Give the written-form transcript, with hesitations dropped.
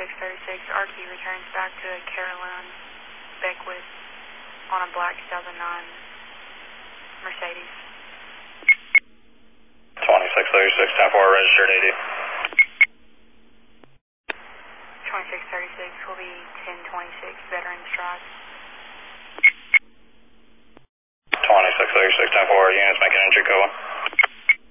2636, RQ returns back to a Caroline Beckwith on a black 2009 Mercedes. 2636, 10-4, registered 80. 2636 will be 1026, Veterans Drive. 2636, 10-4, units making entry code.